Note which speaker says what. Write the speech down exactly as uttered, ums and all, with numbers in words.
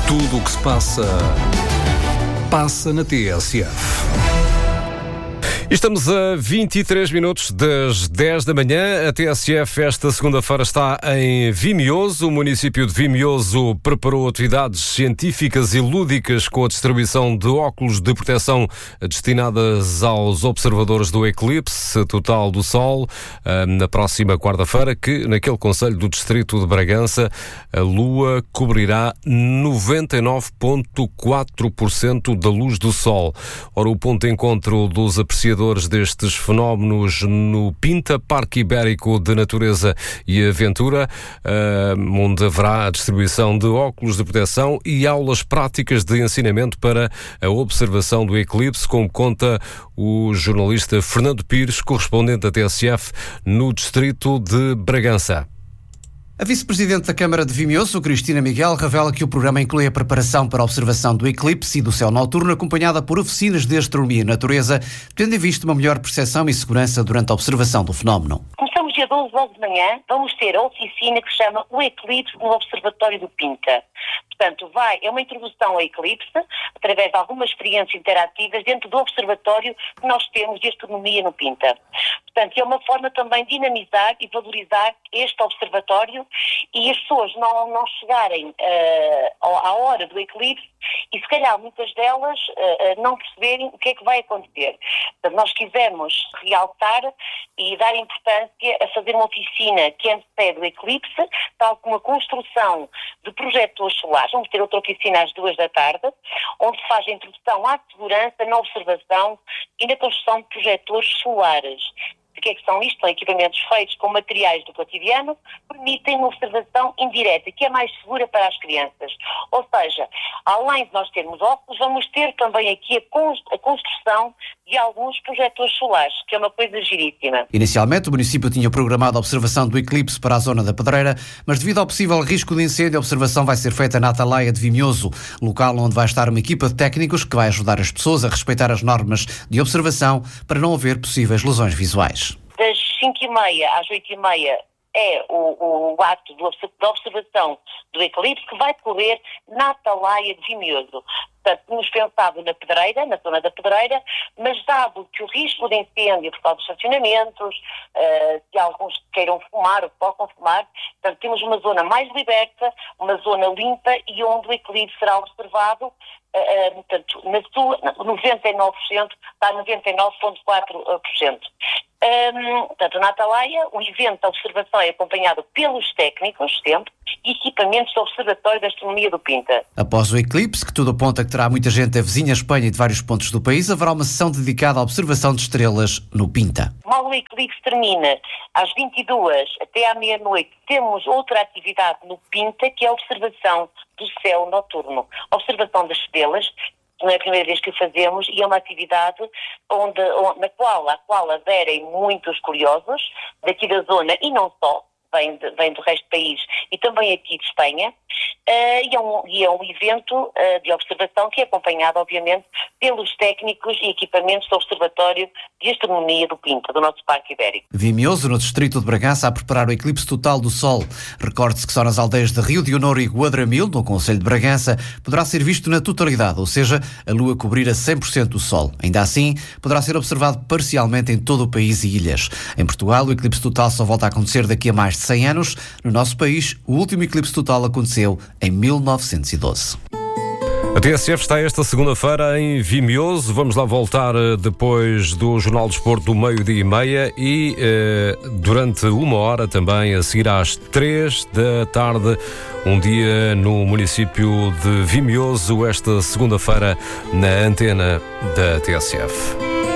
Speaker 1: Tudo o que se passa, passa na T S F. Estamos a vinte e três minutos das dez da manhã. A T S F esta segunda-feira está em Vimioso. O município de Vimioso preparou atividades científicas e lúdicas com a distribuição de óculos de proteção destinadas aos observadores do eclipse total do Sol na próxima quarta-feira, que naquele concelho do distrito de Bragança a Lua cobrirá noventa e nove vírgula quatro por cento da luz do Sol. Ora, o ponto de encontro dos apreciadores destes fenómenos no Pinta, Parque Ibérico de Natureza e Aventura, onde haverá a distribuição de óculos de proteção e aulas práticas de ensinamento para a observação do eclipse, como conta o jornalista Fernando Pires, correspondente da T S F no distrito de Bragança.
Speaker 2: A vice-presidente da Câmara de Vimioso, Cristina Miguel, revela que o programa inclui a preparação para a observação do eclipse e do céu noturno, acompanhada por oficinas de astronomia e natureza, tendo em vista uma melhor percepção e segurança durante a observação do fenómeno.
Speaker 3: Começamos dia doze, doze de manhã, vamos ter a oficina que se chama O Eclipse no Observatório do Pinta. Portanto, vai, é uma introdução ao eclipse, através de algumas experiências interativas dentro do observatório que nós temos de astronomia no Pinta. Portanto, é uma forma também de dinamizar e valorizar este observatório e as pessoas não, não chegarem uh, à hora do eclipse e, se calhar, muitas delas uh, não perceberem o que é que vai acontecer. Portanto, nós quisemos realçar e dar importância a fazer uma oficina que antecede o eclipse, tal como a construção de projetores solares. Vamos ter outra oficina às duas da tarde, onde se faz a introdução à segurança, na observação e na construção de projetores solares. O que é que são isto? São equipamentos feitos com materiais do cotidiano, permitem uma observação indireta, que é mais segura para as crianças. Ou seja, além de nós termos óculos, vamos ter também aqui a construção de alguns projetores solares, que é uma coisa giríssima.
Speaker 2: Inicialmente, o município tinha programado a observação do eclipse para a zona da Pedreira, mas devido ao possível risco de incêndio, a observação vai ser feita na Atalaia de Vimioso, local onde vai estar uma equipa de técnicos que vai ajudar as pessoas a respeitar as normas de observação para não haver possíveis lesões visuais.
Speaker 3: Das cinco e meia às oito e meia é o, o ato da observação do eclipse, que vai decorrer na Atalaia de Vimioso. Portanto, tínhamos pensado na Pedreira, na zona da Pedreira, mas dado que o risco de incêndio por causa dos estacionamentos, uh, se alguns queiram fumar ou possam fumar, portanto, temos uma zona mais liberta, uma zona limpa e onde o eclipse será observado, uh, uh, portanto, na sua noventa e nove por cento, está noventa e nove vírgula quatro por cento. Um, portanto, na Atalaia, o evento da observação é acompanhado pelos técnicos, sempre, e equipamentos do Observatório da Astronomia do Pinta.
Speaker 2: Após o eclipse, que tudo aponta que terá muita gente da vizinha Espanha e de vários pontos do país, haverá uma sessão dedicada à observação de estrelas no Pinta.
Speaker 3: Mal o eclipse termina, às vinte e duas até à meia-noite, temos outra atividade no Pinta, que é a observação do céu noturno. A observação das estrelas. Não é a primeira vez que o fazemos e é uma atividade onde, onde, na qual, a qual aderem muitos curiosos daqui da zona e não só, vem, de, vem do resto do país e também aqui de Espanha. Uh, e, é um, e é um evento uh, de observação que é acompanhado, obviamente, pelos técnicos e equipamentos do Observatório de Astronomia do Pinta, do nosso Parque Ibérico.
Speaker 2: Vimioso, no distrito de Bragança, a preparar o eclipse total do Sol. Recorde-se que só nas aldeias de Rio de Honor e Guadramil, no concelho de Bragança, poderá ser visto na totalidade, ou seja, a Lua cobrir a cem por cento do Sol. Ainda assim, poderá ser observado parcialmente em todo o país e ilhas. Em Portugal, o eclipse total só volta a acontecer daqui a mais de cem anos. No nosso país, o último eclipse total aconteceu em mil novecentos e doze.
Speaker 1: A T S F está esta segunda-feira em Vimioso. Vamos lá voltar depois do Jornal do Desporto do meio-dia e meia e eh, durante uma hora também, a seguir às três da tarde, um dia no município de Vimioso, esta segunda-feira na antena da T S F.